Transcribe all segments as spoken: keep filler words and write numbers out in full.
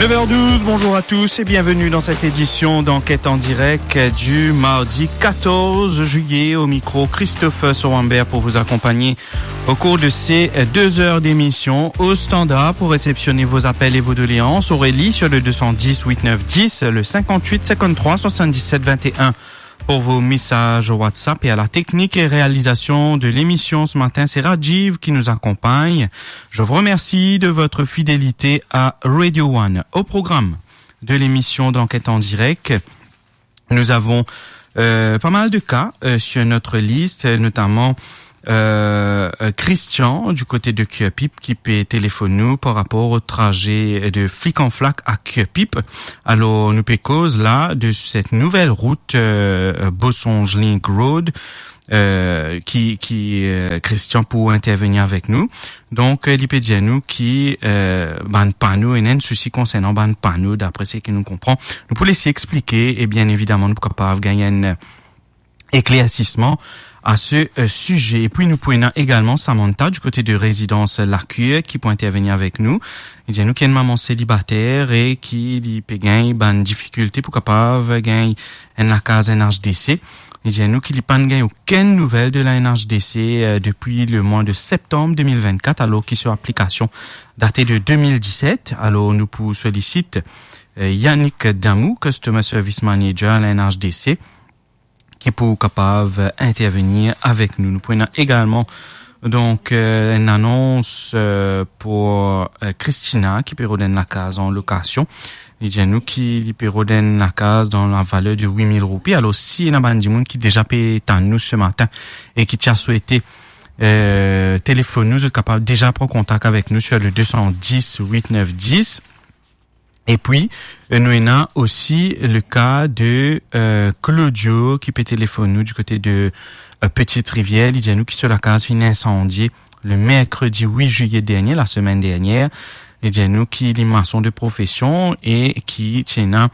neuf heures douze, bonjour à tous et bienvenue dans cette édition d'Enquête en direct du mardi quatorze juillet. Au micro, Christophe Sorambert pour vous accompagner au cours de ces deux heures d'émission. Au standard pour réceptionner vos appels et vos doléances, Aurélie sur le deux cent dix huit neuf dix, le cinquante-huit cinquante-trois soixante-dix-sept vingt et un pour vos messages WhatsApp, et à la technique et réalisation de l'émission ce matin, c'est Rajiv qui nous accompagne. Je vous remercie de votre fidélité à Radio One. Au programme de l'émission d'Enquête en direct, nous avons euh, pas mal de cas euh, sur notre liste, notamment Euh, Christian du côté de Cuepip qui peut téléphoner nous par rapport au trajet de Flic en Flac à Cuepip. Alors nous peut cause là de cette nouvelle route euh, Bossonge Link Road euh, qui qui euh, Christian pour intervenir avec nous. Donc il peut dire nous qui euh, ban panneau et n'a souci concernant ban panneau d'après ce qu'il nous comprend. Nous pour laisser expliquer et bien évidemment nous pourquoi pas gagner un éclaircissement à ce euh, sujet. Et puis nous pouvons également Samantha du côté de résidence Lacue qui peut intervenir avec nous. Il dit à nous qu'il y a une maman célibataire et qui lui peut gagner une difficulté pour capable gagner une la case N H D C. Il dit à nous qu'il n'y a pas gagné aucune nouvelle de la N H D C euh, depuis le mois de septembre deux mille vingt-quatre, alors qu'il est sur application datée de deux mille dix-sept. Alors nous pour sollicite euh, Yannick Damou, Customer Service Manager à la N H D C, qui est pour capable intervenir avec nous. Nous prenons également donc euh, une annonce euh, pour euh, Christina qui peut redonner la case en location. Il dit à nous qui peut redonner la case dans la valeur de huit mille roupies. Alors si il y a un monde qui déjà paye à nous ce matin et qui t'a souhaité euh, téléphoner, nous êtes capable déjà prendre contact avec nous sur le deux cent dix huit neuf dix. Et puis, nous avons aussi le cas de euh, Claudio qui peut téléphoner nous du côté de euh, Petite-Rivière. Il dit à nous qui sur la case finit incendiée le mercredi huit juillet dernier, la semaine dernière. Il dit à nous qui est maçon de profession et qui tient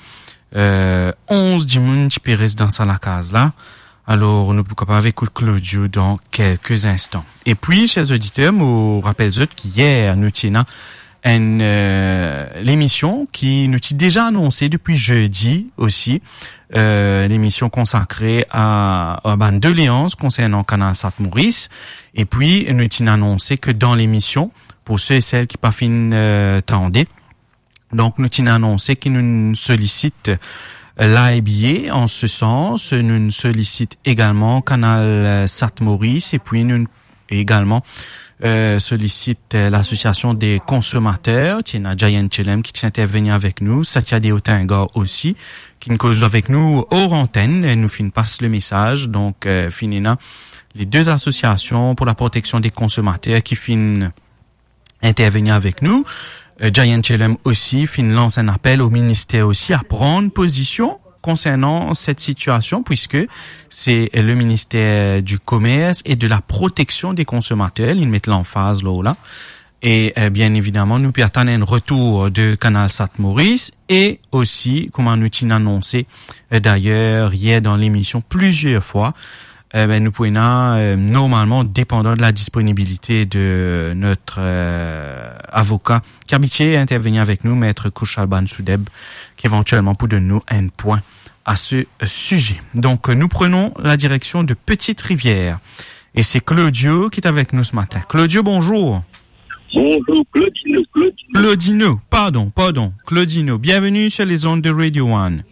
euh, onze dix qui peut rester dans la case là. Alors, nous pouvons pas avec Claudio dans quelques instants. Et puis, chers auditeurs, je rappelle qu'hier, nous tenons une euh, l'émission qui nous a déjà annoncé depuis jeudi aussi, euh, l'émission consacrée à, à ban de Léance concernant Canal Sainte-Maurice. Et puis nous a annoncé que dans l'émission, pour ceux et celles qui pas fin euh, tendaient, donc nous a annoncé qu'ils nous sollicitent l'A B A en ce sens, nous sollicite également Canal Sainte-Maurice et puis nous également Euh, sollicite euh, l'association des consommateurs, Tina Giant Chelem qui tient intervenir avec nous, Satya Deotinga aussi, qui nous cause avec nous hors antenne, et nous fin passe le message, donc euh, finina les deux associations pour la protection des consommateurs qui fin intervenir avec nous. Euh, Giant Chelem aussi fin lance un appel au ministère aussi à prendre position concernant cette situation, puisque c'est le ministère du Commerce et de la protection des consommateurs, ils mettent l'emphase là, là. Et euh, bien évidemment, nous pouvons attendre un retour de Canal Sainte-Maurice et aussi, comme nous l'avons annoncé euh, d'ailleurs hier dans l'émission plusieurs fois, euh, ben, nous pouvons euh, normalement, dépendant de la disponibilité de notre euh, avocat qui a habitué à intervenir avec nous, Maître Kouchalban Soudeb, qui éventuellement pour donner nous un point à ce sujet. Donc nous prenons la direction de Petite-Rivière et c'est Claudio qui est avec nous ce matin. Claudio, bonjour. Bonjour, Claudino, Claudino. Claudino, pardon, pardon, Claudino. Bienvenue sur les ondes de Radio One.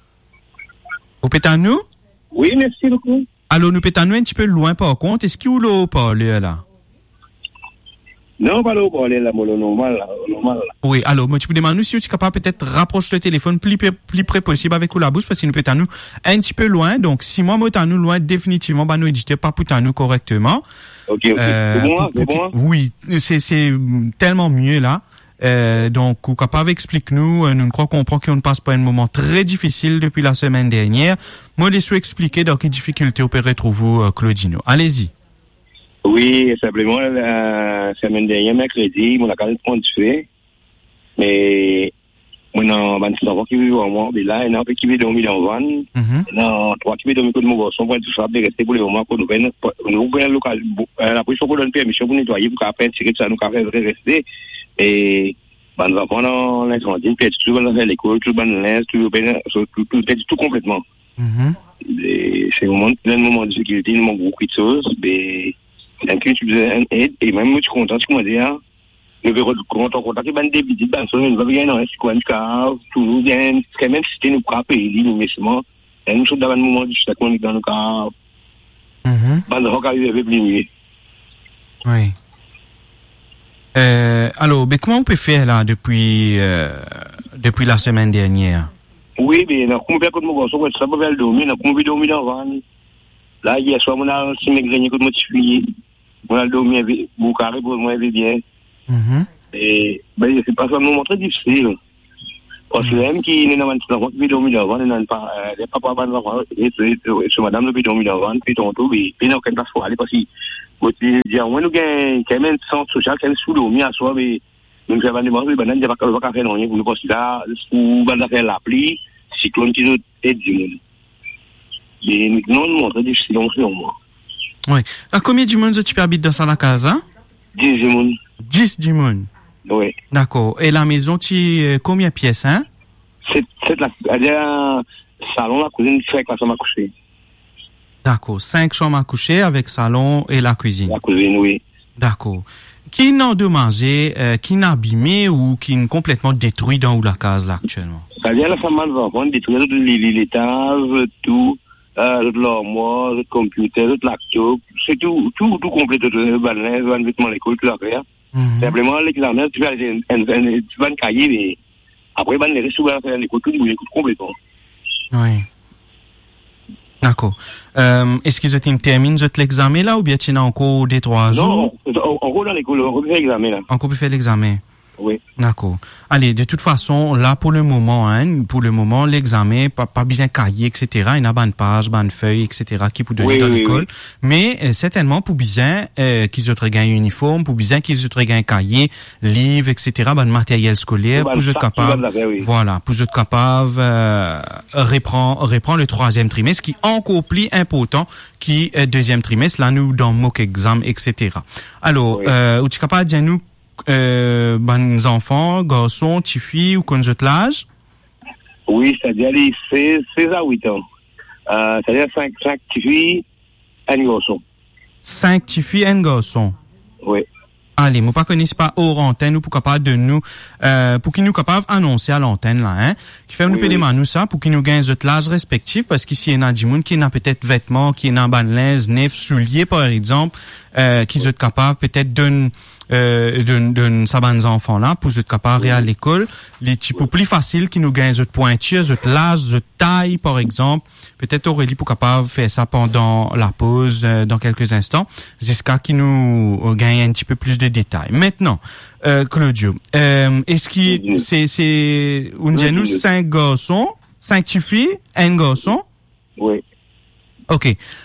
Vous pouvez à nous? Oui, merci beaucoup. Alors nous pouvons un petit peu loin par contre. Est-ce qu'il y a l'eau parler là? Non, pas l'eau parler là, mon normal là, normal là. Oui, alors moi tu peux demander si tu es capable peut-être rapprocher le téléphone plus près, plus près possible avec la bouche parce que nous peut nous un petit peu loin. Donc si moi moi nous loin définitivement bah nous éditer pas pour nous correctement. OK, OK. Euh, c'est bon, pour, c'est pour, bon. Oui, c'est c'est tellement mieux là. Euh, donc, ou capable explique-nous, euh, nous ne crois qu'on comprend qu'on ne passe pas un moment très difficile depuis la semaine dernière. Moi, laissez-vous expliquer dans quelles difficultés opérer trouvez-vous, euh, Claudino. Allez-y. Oui, simplement, la semaine dernière, mercredi, mon account compte fait. Mais, mon ban savoir qui veut vraiment, mais là, il y a un peu qui veut dormir dans van. Non, trois qui veut dormir comme mon son point tout ça, de rester pour le moment, pour nous venir, nous venir local, la police pour donner permission pour nettoyer, pour qu'après, tirer ça, nous, qu'après, rester. Et Ben, nous enfants dans l'incendie, puis tout le monde à l'école, tout le monde à tout tout, tout, tout, tout complètement. Mm-hmm. Et c'est un moment, un moment de sécurité, il manque beaucoup de choses, mais d'un coup, tu faisais une aide, et même moi, tu es content, tu m'as dit, hein, je vais rentrer en contact avec des petites personnes, ils vont bien dans ce coin de cave, toujours bien, quand même, c'était nous frappés, ils nous mettons, et nous sommes dans un moment de chute dans le cave. Mm-hmm. Ben, nous avons arrivé plus mieux. Oui. Euh, alors, ben, comment on peut faire là depuis, euh, depuis la semaine dernière? Oui, mais on a combien de mon garçon, ça peut faire dormir, on a combien dormi dans le van. Là, hier soir, on a si mes greniers que moi suis, on a dormi beaucoup carré pour moi bien. Mm-hmm. Et ben c'est pas un moment très difficile. Parce que même qui n'est pas dans qui dormi dans le van, n'a pas les papa pas dans et ce madame le dormi dans le van, puis tonton, puis puis non qu'elle pas faut aller parce que vous dire moi nous gagne quand même centre social quand sous dormi à soi mais nous ça va demander ben n'a pas pas faire non pour nous parce que là sous va faire la pluie cyclone qui nous aide du monde. Et non non très difficile en moi. Oui. À combien du monde tu habites dans la casa? dix du monde. dix du monde. Oui. D'accord. Et la maison, tu euh, combien de pièces, hein? C'est, c'est la, il y a un salon, la cuisine, cinq la chambre à coucher. D'accord. Cinq chambres à coucher avec salon et la cuisine. La cuisine, oui. D'accord. Qui n'a endommagé, euh, qui n'a abîmé ou qui n'a complètement détruit dans où la case, là, actuellement? C'est-à-dire, la femme de l'enfant, détruire tout l'étage, tout, euh, tout l'armoire, tout computer, tout laptop, c'est tout, tout, tout complet, tout le balai, tout le vêtement à l'école, tout l'affaire. Mm-hmm. Simplement, l'examen, tu vas aller, tu vas un cahier, mais après, ben, les restes, tu vas faire l'école, tout le complètement. Oui. D'accord. Euh, est-ce que tu termines l'examen là ou bien tu as encore des trois jours? Non, encore dans l'école, on peut faire l'examen là. Encore peut faire l'examen. Oui. D'accord. Allez, de toute façon, là, pour le moment, hein, pour le moment, l'examen, pas, pas besoin de cahier, et cetera. Il y a bonne page, bonne feuille, et cetera, qui pour donner oui, dans oui, l'école. Oui. Mais, euh, certainement, pour besoin, euh, qu'ils aient un uniforme, pour besoin qu'ils aient un cahier, livre, et cetera, bon matériel scolaire, pour être capable, oui. Voilà, pour être capable, euh, reprendre, reprendre le troisième trimestre, qui est encore plus important, qui est deuxième trimestre, là, nous, dans mock exam, et cetera. Alors, oui. euh, tu es capable de dire nous, Euh, ben, enfants, garçons, petites filles ou qu'on jette l'âge? Oui, c'est-à-dire les seize à huit ans. Euh, c'est-à-dire cinq petites filles et un garçon. cinq petites filles et un garçon? Oui. Allez, moi pas connaissez pas hors antenne ou pour capable de nous, euh, pour qu'ils nous capable annoncer à l'antenne là, hein, qui fait oui, nous oui. Pédément nous ça pour qu'ils nous gagnent notre l'âge respectif parce qu'ici il y en a du monde qui n'a peut-être vêtements, qui n'a ban linge, neuf, souliers par exemple, euh, qui sont capables peut-être d'un euh, d'un d'un saban enfants là pour être capable oui. à l'école, les types plus faciles qui nous gagnent notre pointure, notre l'âge, notre taille par exemple. Peut-être Aurélie pour capable faire ça pendant la pause euh, dans quelques instants, jusqu'à qui nous euh, gagne un petit peu plus de détails. Maintenant, euh, Claudio, euh, est-ce que c'est c'est on dit nous cinq garçons, cinq filles, un garçon? Oui. OK.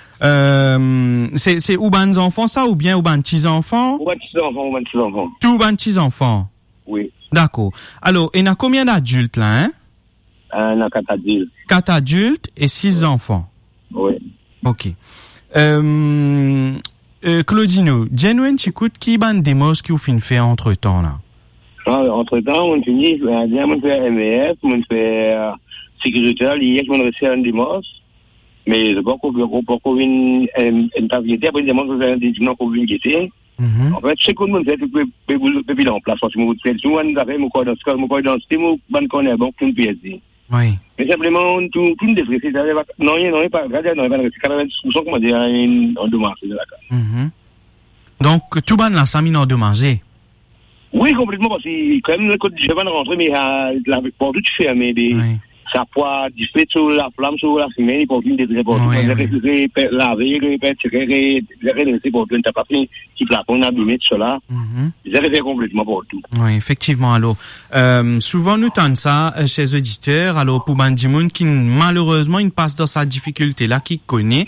Euh, c'est c'est ou ban enfants ça ou bien ou ban petits enfants? Ou ban petits enfants, ou ban petits enfants. Tout ban petits enfants. Oui. D'accord. Alors, il y a combien d'adultes là, hein? Un euh, quatre adultes. Quatre adultes et six oui. enfants. Oui. OK. Euh, euh, Claudino, dis-nous qui ban démarche qui vous fin fait entre temps là? Ah, entre temps, on finit, on fait M V F, on fait euh, sécurité, hier, on reçoit un démarche. Mais je pense qu'on peut une une tablier après demande de faire des gens pour une guetter. En fait, c'est comme on fait tu peux peux en place parce que vous faites souvent nous avons mon corps dans ce cas mon corps dans ce mot ban connaît bon une pièce. Oui. Mais simplement tout tout ne devrait c'est non il non pas regarder non pas quatre-vingts pour cent comment dire en demande de la carte. Donc tout ban la samine en demander. Oui, complètement parce que quand même le code je vais rentrer mais la porte tout fermé des ça poids du fait sur la flamme sur la fumée il faut une des réponses laver retirer retirer pour une tapis qui plafond abîmé cela ils avaient fait complètement pour tout. Oui, effectivement. Alors euh, souvent nous tentons ça chez les auditeurs alors pour Bandimoun qui malheureusement il passe dans sa difficulté là qui connaît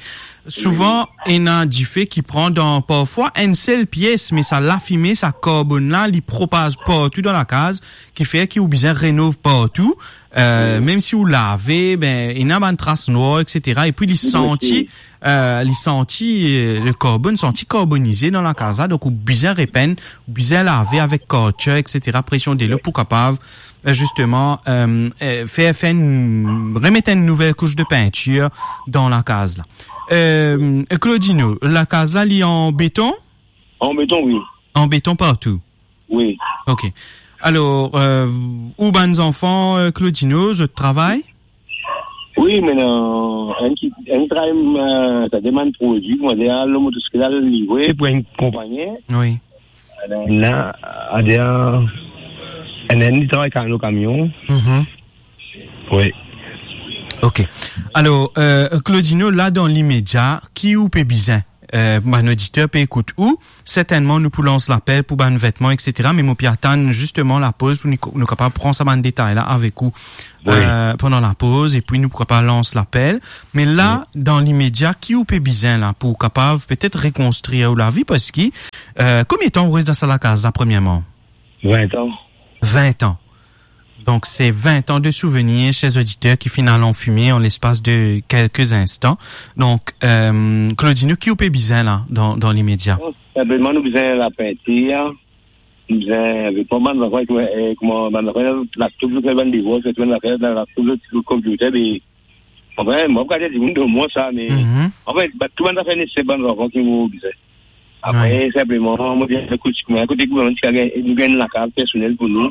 souvent, il y a du fait qui prend dans parfois une seule pièce, mais ça la fumée, ça carbone là, il propage partout dans la case, qui fait qu'il ou bien rénove partout. Euh, oui. Même si vous lavez, ben, il y a une trace noire, et cetera. Et puis, il sentit, euh, il sentit, euh, le carbone, senti carbonisé dans la casa. Donc, ou bien répène, ou bien laver avec caoutchouc, et cetera. Pression de l'eau pour capable, justement, euh, faire, faire une, remettre une nouvelle couche de peinture dans la case, là. Euh, Claudino, la casa, elle est en béton? En béton, oui. En béton partout? Oui. OK. Alors, euh, où ben enfants, euh, Claudino, je travaille? Oui, mais non, un qui, un travail, euh, ça demande produit, moi, déjà, le motosclé a livré pour une compagnie. Oui. Là, à dire, un ami travaille avec nos camions. Mm-hmm. Oui. OK. Alors, euh, Claudino, là, dans l'immédiat, qui ou peut bizarre? Euh, mon auditeur peut écouter où certainement nous pouvons lancer l'appel pour ban vêtements etc mais mon piatan justement la pause pour nous, nous capable prendre ça ban détail là avec vous oui. euh, pendant la pause et puis nous capable lancer l'appel mais là oui. Dans l'immédiat qui ou peut bizarre là pour capable peut-être reconstruire la vie parce que euh, combien de temps vous restez dans la case là premièrement? vingt ans. vingt ans. Donc, c'est vingt ans de souvenirs chez les auditeurs qui finalement ont fumé en l'espace de quelques instants. Donc, euh, Claudino, qui ou peut bizarre là, dans, dans l'immédiat? Simplement, nous besoin la peinture. Nous besoin, avec pas mal d'enfants, comment, la tout le monde des voix, c'est la fait, la tout le computer, et, en vrai, moi, je dis, de moi, ça, mais, en fait, tout le monde a fait nécessaire bonnes enfants qui m'ont besoin. Après, simplement, moi, bien, écoute, à côté du gouvernement, nous gagnons la carte personnelle pour nous.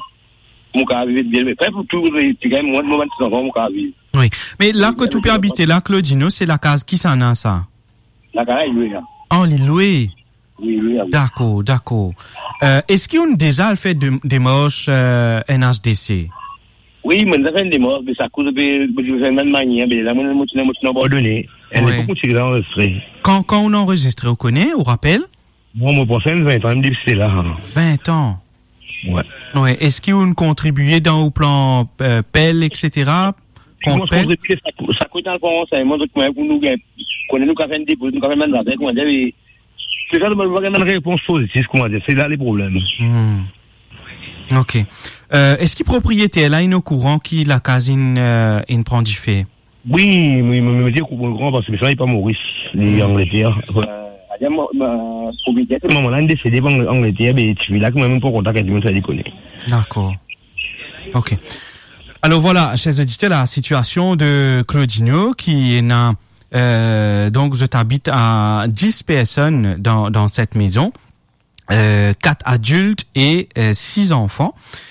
Oui, mais là que tu peux habiter là, Claudino, c'est la case qui s'en a ça? La case est louée. Oh, elle est louée? Oui, oui. D'accord, d'accord. Euh, est-ce qu'on a déjà fait de, des marches euh, N H D C? Oui, mais on a fait des marches, mais ça coûte de même manière, mais là, on a abandonné. Elle est beaucoup tirée enregistrée. Quand, quand on enregistre, on connaît, on rappelle? Moi, mon prochain, vingt ans, il me dit que c'est là. vingt ans? Ouais. Ouais. Est-ce qu'ils ont contribué dans au plan euh, pelle, et cetera? Moi, je contribue, ça coûte encore, ça, moi, pour nous, connaît nous, quand même, des, nous, quand même, dans comment dire, c'est ça, une réponse positive, comment dire, c'est là les problèmes. Hmm. OK. Euh, est-ce qu'il propriétaire là, il est au courant qui la casine, euh, il prend du fait? Oui, mais, mais, me dire qu'au grand, parce que ça, il n'est pas Maurice, les Angleterre. Maman là décédé en Angleterre mais tu là quand même pour contact avec ça déconner. D'accord. OK. Alors voilà, chers auditeurs, la situation de Claudino qui n'a euh, donc je t'habite à dix personnes dans dans cette maison. Euh quatre adultes et euh, six enfants.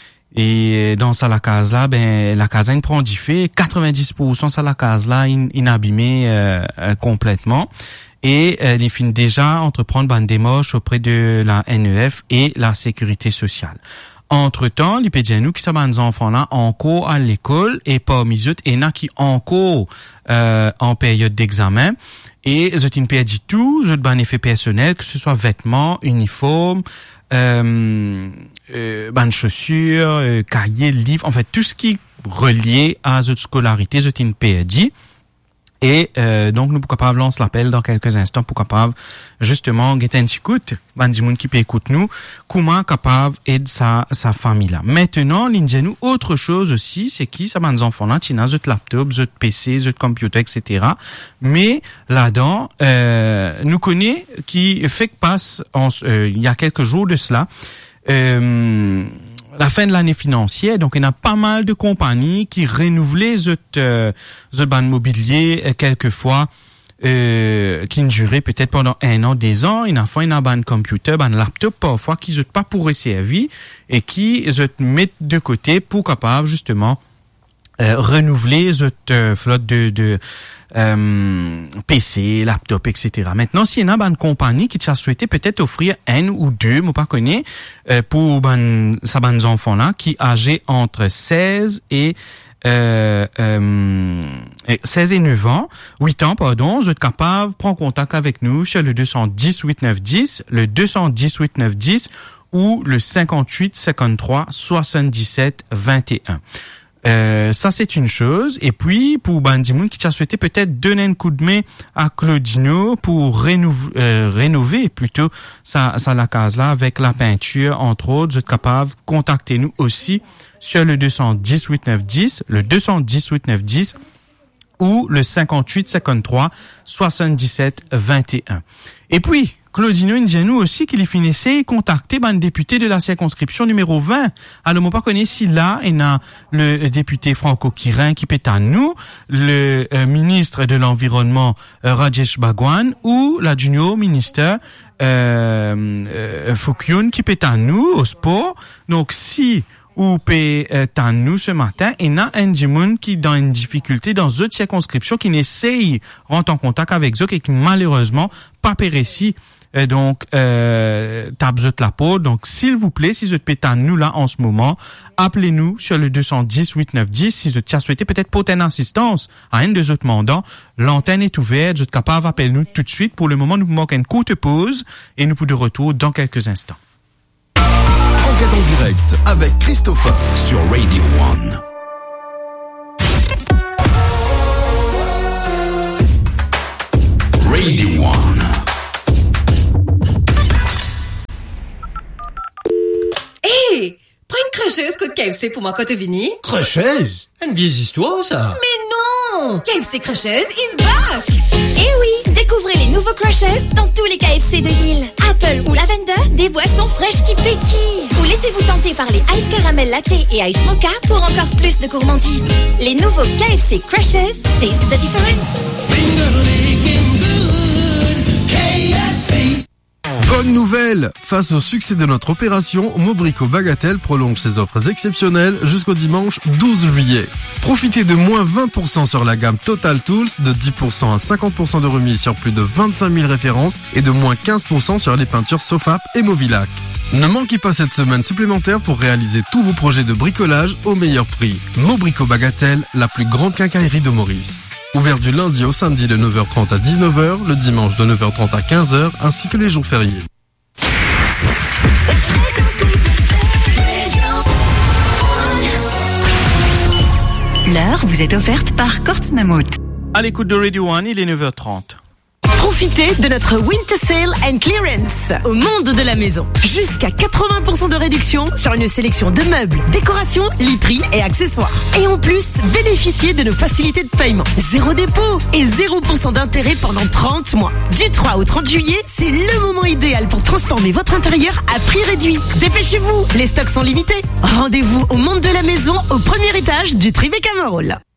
Et dans ça la case là ben la caserne prend du fait quatre-vingt-dix pour cent ça la case là in, inabîmée euh, euh, complètement. Et euh, il finit déjà entreprendre ban démarche auprès de la N E F et la sécurité sociale. Entre-temps, les pédianos qui sont des enfants-là encore à l'école et parmi eux, il y en a qui encore euh, en période d'examen. Et je ne perds tout, je ban effet personnel, que ce soit vêtements, uniformes, euh, euh, ban chaussures, euh, cahiers, livres, en fait tout ce qui est relié à cette scolarité, je ne perds. Et euh, donc nous pourquoi pas lancer l'appel dans quelques instants pour capable justement guetter un petit coup bandi moun qui peut écouter nous comment capable aider sa sa famille là. Maintenant l'india nous autre chose aussi c'est qui ça bandi enfants là tina zut laptop zut P C zut computer et cetera. Mais là-dedans euh, nous connaît qui fait que passe en, euh, il y a quelques jours de cela euh, la fin de l'année financière, donc il y a pas mal de compagnies qui renouvelaient ce euh, ce ban mobilier euh, quelquefois euh, qui ne durait peut-être pendant un an, des ans. Il y a fois un ban computer, ban laptop parfois qui ne pas pour servir et qui se mettent de côté pour capable justement euh, renouveler cette euh, flotte de de Euh, P C, laptop, et cetera. Maintenant, s'il y a une compagnie qui t'a souhaité peut-être offrir un ou deux, moi pas connais, euh, pour ban, sa ban enfants là, qui âgés entre seize et euh, euh, seize et neuf ans, huit ans, pardon, vous êtes capable, prends contact avec nous sur le deux cent dix huit neuf dix, le deux cent dix huit neuf dix ou le cinquante-huit cinquante-trois soixante-dix-sept vingt et un. Euh, ça, c'est une chose. Et puis, pour Bandimoun qui t'a souhaité peut-être donner un coup de main à Claudino pour rénover, euh, rénover plutôt sa, sa la case là avec la peinture, entre autres, vous êtes capable, contactez-nous aussi sur le deux cent dix huit neuf dix, le deux cent dix huit neuf dix ou le cinquante-huit cinquante-trois soixante-dix-sept vingt et un. Et puis, Claudino nous aussi qu'il finissait contacter ben, le député de la circonscription numéro vingt. Alors, moi, pas connaît si là, il y a le député Franco Quirin qui peut à nous, le euh, ministre de l'Environnement euh, Rajesh Bhagwan ou la junior ministre euh, euh, Fokyun qui peut à nous au sport. Donc, si ou peut à nous ce matin, et il y a un Jimoun qui dans une difficulté dans d'autres circonscriptions qui n'essaye de rentrer en contact avec eux et qui malheureusement pas péréci. Et donc, euh, tabzot la peau. Donc, s'il vous plaît, si vous êtes à nous là en ce moment, appelez-nous sur le deux cent dix huit neuf dix. Si vous êtes souhaité peut-être pour une assistance à un des autres mandants, l'antenne est ouverte. Vous êtes capable d'appeler-nous tout de suite. Pour le moment, nous manquons une courte pause et nous pour de retour dans quelques instants. Enquête en direct avec Christopher sur Radio One. Radio One. Hey! Prends une crocheuse côte K F C pour moi quand tu vini. Crocheuse? Une vieille histoire, ça. Mais non! K F C Crocheuse is back! Eh oui! Découvrez les nouveaux Crushers dans tous les K F C de l'île. Apple ou Lavender, des boissons fraîches qui pétillent. Ou laissez-vous tenter par les Ice Caramel Latte et Ice Mocha pour encore plus de gourmandise. Les nouveaux K F C Crushers, taste the difference. Bonne nouvelle! Face au succès de notre opération, Mobrico Bagatelle prolonge ses offres exceptionnelles jusqu'au dimanche douze juillet. Profitez de moins vingt pour cent sur la gamme Total Tools, de dix pour cent à cinquante pour cent de remise sur plus de vingt-cinq mille références et de moins quinze pour cent sur les peintures Sofap et Movilac. Ne manquez pas cette semaine supplémentaire pour réaliser tous vos projets de bricolage au meilleur prix. Mobrico Bagatelle, la plus grande quincaillerie de Maurice. Ouvert du lundi au samedi de neuf heures trente à dix-neuf heures, le dimanche de neuf heures trente à quinze heures, ainsi que les jours fériés. L'heure vous est offerte par Kortz Mammut. À l'écoute de Radio One, il est neuf heures trente. Profitez de notre Winter Sale and Clearance au monde de la maison. Jusqu'à quatre-vingts pour cent de réduction sur une sélection de meubles, décorations, literie et accessoires. Et en plus, bénéficiez de nos facilités de paiement. Zéro dépôt et zéro pour cent d'intérêt pendant trente mois. Du trois au trente juillet, c'est le moment idéal pour transformer votre intérieur à prix réduit. Dépêchez-vous, les stocks sont limités. Rendez-vous au monde de la maison au premier étage du Tribeca Mall.